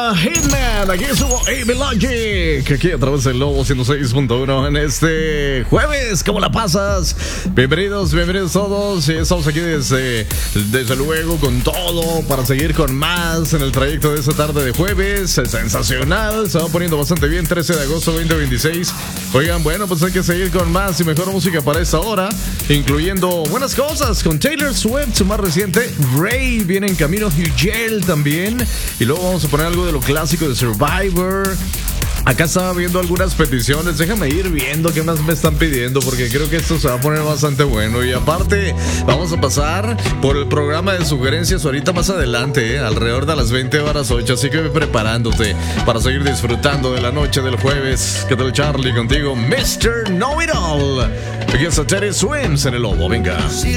llama Hitman. Aquí estuvo Amy Logic. Aquí a través del Lobo 106.1 en este jueves. ¿Cómo la pasas? Bienvenidos todos. Estamos aquí desde luego con todo para seguir con más en el trayecto de esta tarde de jueves. Sensacional. Se va poniendo bastante bien. 13 de agosto 2026. Oigan, bueno, pues hay que seguir con más y mejor música para esta hora, incluyendo buenas cosas con Taylor Swift, su más reciente. Ray viene en camino, Hugel también. Y luego vamos a poner algo de lo clásico de Survivor. Acá estaba viendo algunas peticiones. Déjame ir viendo qué más me están pidiendo, porque creo que esto se va a poner bastante bueno. Y aparte, vamos a pasar por el programa de sugerencias ahorita más adelante, alrededor de las 20:08. Así que ve preparándote para seguir disfrutando de la noche del jueves. ¿Qué tal, Charlie? Contigo, Mr. Know It All. Aquí está Teddy Swims en el Lobo. Venga.